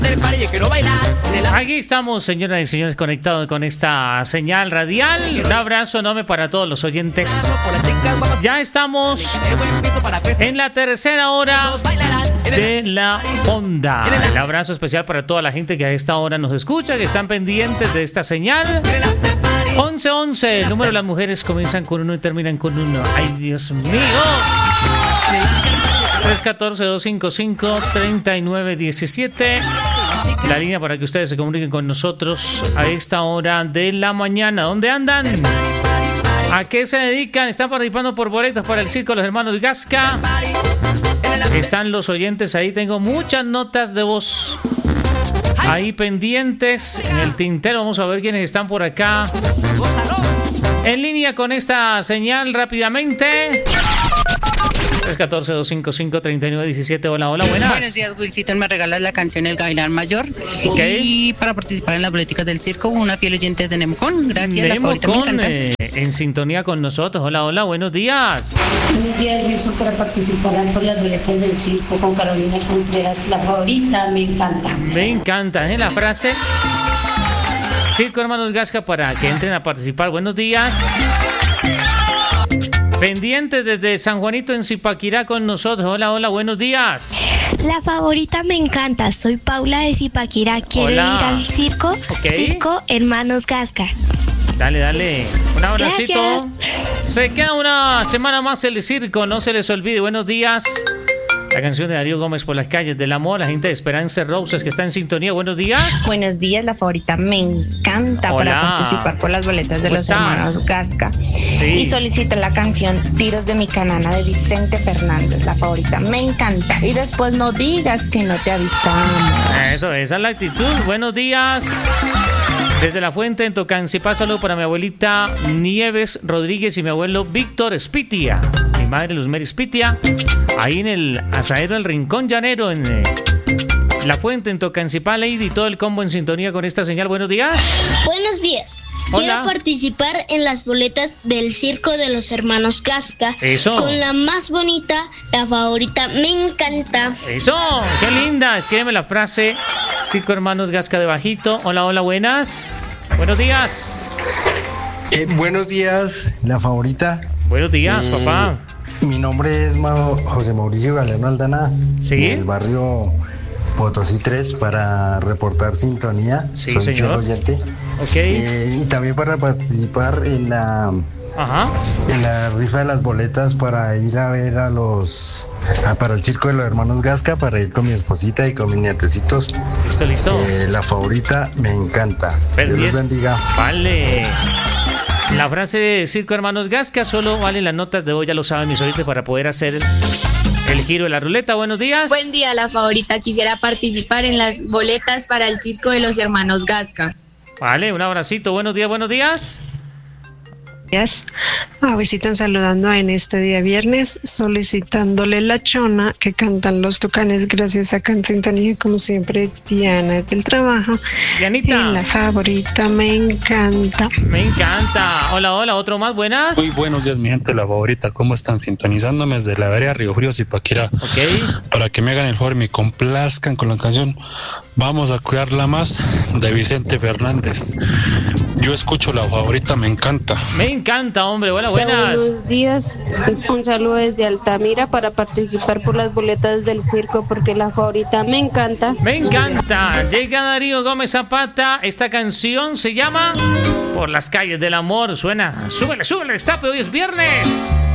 Aquí estamos, señoras y señores, conectados con esta señal radial. Un abrazo enorme para todos los oyentes. Ya estamos en la tercera hora de la onda. El abrazo especial para toda la gente que a esta hora nos escucha, que están pendientes de esta señal. 1111, el número de las mujeres comienzan con 1 y terminan con 1. ¡Ay, Dios mío! 314-255-3917. La línea para que ustedes se comuniquen con nosotros a esta hora de la mañana. ¿Dónde andan? ¿A qué se dedican? ¿Están participando por boletos para el circo de los hermanos Gasca? Están los oyentes ahí. Tengo muchas notas de voz ahí pendientes en el tintero. Vamos a ver quiénes están por acá en línea con esta señal rápidamente. 314-255-3917. Hola, hola, buenas. Buenos días, Wilsito. Me regalas la canción El Gavilán Mayor. Y para participar en las boleticas del circo, una fiel oyente de Nemocón. Gracias, la favorita me encanta. En sintonía con nosotros. Hola, hola, buenos días. Buenos días, Wilson, para participar por las boletas del circo con Carolina Contreras. La favorita me encanta. Me encanta, ¿eh? La frase. Circo Hermanos Gasca para que entren a participar. Buenos días. Pendientes desde San Juanito en Zipaquirá con nosotros. Hola, hola, buenos días. La favorita me encanta. Soy Paula de Zipaquirá. Quiero ir al circo. Okay. Circo Hermanos Gasca. Dale, dale. Un abracito. Gracias. Se queda una semana más el circo. No se les olvide. Buenos días. La canción de Darío Gómez por las calles del amor. La gente de Esperanza Roses que está en sintonía. Buenos días. Buenos días, la favorita me encanta. Hola. Para participar por las boletas de ¿Cómo los estás? hermanos Gasca. Sí. Y solicito la canción Tiros de mi canana de Vicente Fernández. La favorita me encanta. Y después no digas que no te avisamos. Eso, esa es la actitud. Buenos días. Desde La Fuente en Tocancipá, saludo para mi abuelita Nieves Rodríguez y mi abuelo Víctor Spitia. Mi madre Luzmeri Spitia. Ahí en el asadero El Rincón Llanero en La Fuente en Tocancipá, Lady y todo el combo en sintonía con esta señal. Buenos días. Buenos días. Hola. Quiero participar en las boletas del circo de los hermanos Gasca. Eso. Con la más bonita, la favorita me encanta. Eso, qué linda. Escríbeme la frase. Circo Hermanos Gasca de bajito. Hola, hola, buenas. Buenos días. Buenos días, la favorita. Buenos días, papá. Mi nombre es José Mauricio Galeano Aldana, ¿Sí? del barrio Potosí 3, para reportar sintonía. Sí, soy señor. fiel oyente. Ok. Y también para participar en la rifa de las boletas para ir a ver para el circo de los hermanos Gasca, para ir con mi esposita y con mis nietecitos. Listo, listo. La favorita me encanta. Dios los bendiga. Vale. La frase de Circo Hermanos Gasca solo vale las notas de hoy, ya lo saben mis oyentes, para poder hacer el giro de la ruleta. Buenos días. Buen día, la favorita. Quisiera participar en las boletas para el circo de los hermanos Gasca. Vale, un abracito. Buenos días, buenos días. A Visitan saludando en este día viernes, solicitándole la chona que cantan los Tucanes. Gracias a Sintonía, como siempre, Diana es del trabajo. Dianita. Y la favorita me encanta. Me encanta. Hola, hola, otro más, buenas. Muy buenos días, mi gente, la favorita. ¿Cómo están? Sintonizándome desde la vereda Río Frío, Zipaquirá. Ok. Para que me hagan el favor y me complazcan con la canción Vamos a cuidarla más de Vicente Fernández. Yo escucho la favorita, me encanta. Me encanta, hombre. Hola, buenas. Buenos días. Un saludo desde Altamira para participar por las boletas del circo porque la favorita me encanta. Me encanta. Llega Darío Gómez Zapata. Esta canción se llama Por las calles del amor. Suena. Súbele, súbele, destape. Hoy es viernes.